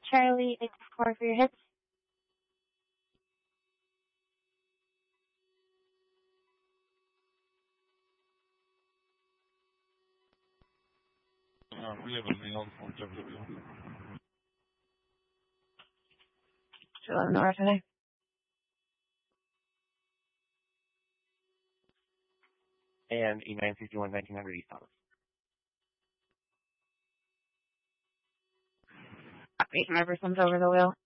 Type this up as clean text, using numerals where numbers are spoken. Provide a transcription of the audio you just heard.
Charlie 84 for your hits. We have a male for WW. 211 North today. And E951 1900 East Thomas. Operation River sums over the wheel.